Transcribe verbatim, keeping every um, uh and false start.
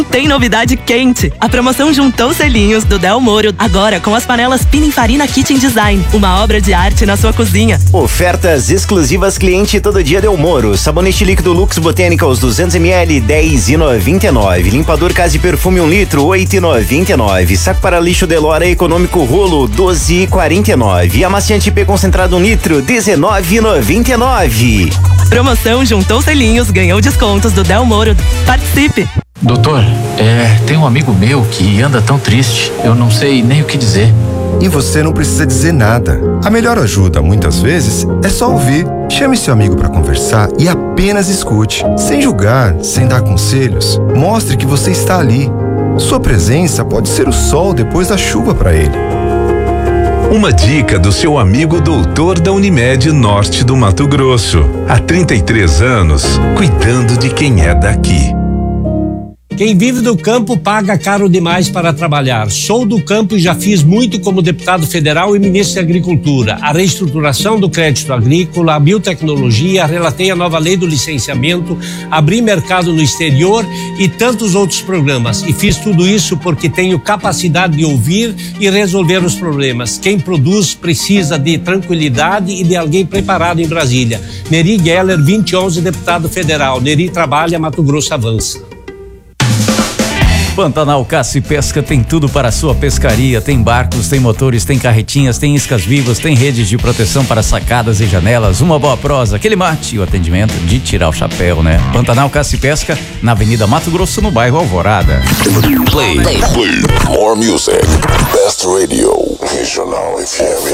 Tem novidade quente! A promoção juntou selinhos do Del Moro, agora com as panelas Pininfarina Kitchen Design, uma obra de arte na sua cozinha. Ofertas exclusivas cliente todo dia Del Moro. Sabonete líquido Lux Botanicals duzentos mililitros, dez e noventa e nove. Limpador Casa de Perfume um litro, oito e noventa e nove. Saco para lixo Delora econômico rolo, doze e quarenta e nove. Amaciante P concentrado um litro, dezenove e noventa e nove. Promoção juntou selinhos, ganhou descontos do Del Moro. Participe! Doutor, é, tem um amigo meu que anda tão triste, eu não sei nem o que dizer. E você não precisa dizer nada. A melhor ajuda, muitas vezes, é só ouvir. Chame seu amigo para conversar e apenas escute. Sem julgar, sem dar conselhos. Mostre que você está ali. Sua presença pode ser o sol depois da chuva para ele. Uma dica do seu amigo doutor da Unimed Norte do Mato Grosso. Há trinta e três anos, cuidando de quem é daqui. Quem vive do campo paga caro demais para trabalhar. Sou do campo e já fiz muito como deputado federal e ministro da Agricultura. A reestruturação do crédito agrícola, a biotecnologia, relatei a nova lei do licenciamento, abri mercado no exterior e tantos outros programas. E fiz tudo isso porque tenho capacidade de ouvir e resolver os problemas. Quem produz precisa de tranquilidade e de alguém preparado em Brasília. Neri Geller, vinte e onze, deputado federal. Neri trabalha, Mato Grosso avança. Pantanal Caça e Pesca tem tudo para a sua pescaria. Tem barcos, tem motores, tem carretinhas, tem iscas vivas, tem redes de proteção para sacadas e janelas. Uma boa prosa, aquele mate e o atendimento de tirar o chapéu, né? Pantanal Caça e Pesca, na Avenida Mato Grosso, no bairro Alvorada. Play. Play. More music. Best radio. Regional F M.